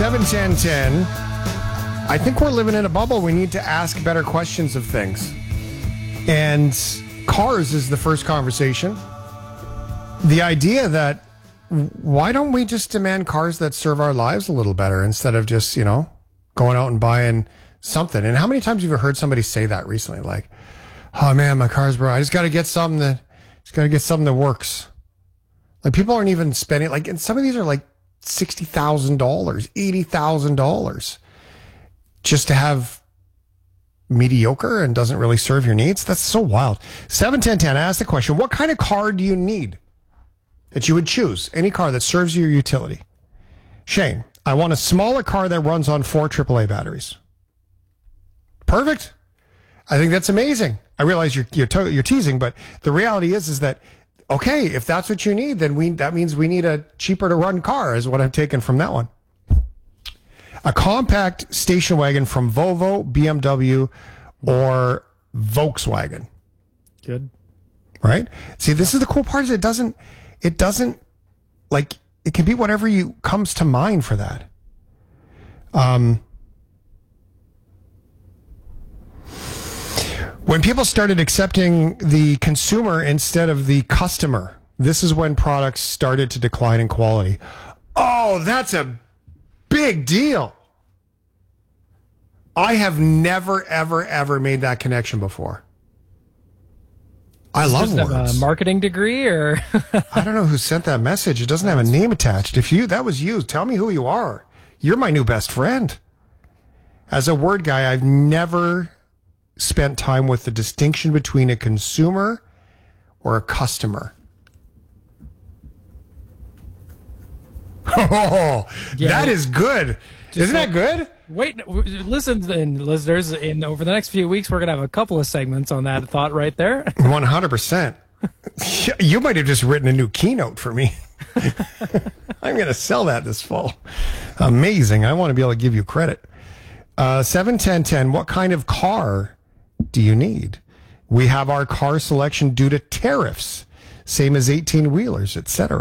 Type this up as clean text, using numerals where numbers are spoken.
71010. I think we're living in a bubble. We need to ask better questions of things. And cars is the first conversation. The idea that why don't we just demand cars that serve our lives a little better instead of just, going out and buying something? And how many times have you heard somebody say that recently? Like, oh man, my car's broke. I just got to get something that works. Like people aren't even spending, like, and some of these are like $60,000, $80,000 just to have mediocre and doesn't really serve your needs. That's so wild. 71010, I asked the question, what kind of car do you need that you would choose? Any car that serves your utility. Shane, I want a smaller car that runs on 4 AAA batteries. Perfect. I think that's amazing. I realize you're teasing, but the reality is that, okay, if that's what you need, then that means we need a cheaper to run car is what I've taken from that one. A compact station wagon from Volvo, BMW, or Volkswagen. Good. Right? See, this is the cool part is it doesn't like, it can be whatever comes to mind for that. When people started accepting the consumer instead of the customer, this is when products started to decline in quality. Oh, that's a big deal. I have never, ever, ever made that connection before. I love words. Have a marketing degree, or I don't know who sent that message. It doesn't have a name attached. If that was you, tell me who you are. You're my new best friend. As a word guy, I've never spent time with the distinction between a consumer or a customer. Oh, yeah. That is good. Isn't that good? Wait, listen, listeners, over the next few weeks, we're going to have a couple of segments on that thought right there. 100%. You might have just written a new keynote for me. I'm going to sell that this fall. Amazing. I want to be able to give you credit. 71010, what kind of car do you need? We have our car selection due to tariffs, same as 18-wheelers, etc.